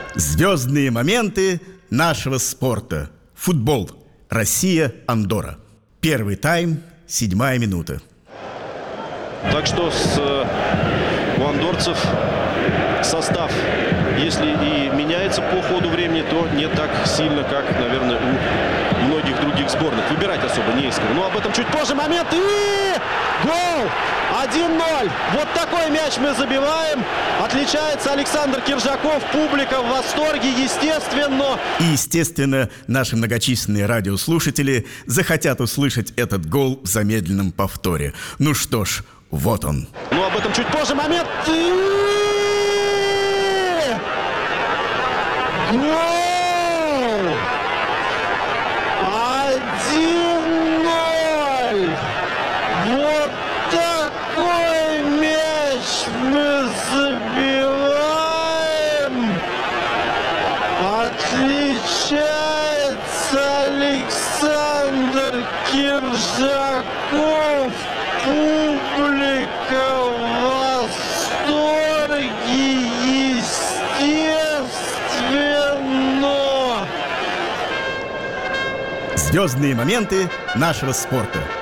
Звездные моменты нашего спорта. Футбол. Россия-Андорра. Первый тайм, 7-я минута. Так что у андорцев состав, если и меняется по ходу времени, то не так сильно, как, наверное, у многих других сборных. Выбирать особо не из кого. Но об этом чуть позже. Момент и гол! 1-0. Вот такой мяч мы забиваем. Отличается Александр Киржаков. Публика в восторге, естественно. И, естественно, наши многочисленные радиослушатели захотят услышать этот гол в замедленном повторе. Ну что ж, вот он. Ну, об этом чуть позже. Момент и гол! 1-0. Вот такой мяч мы забиваем. Отличается Александр Киржаков. Публика в восторге, естественно. Звездные моменты нашего спорта.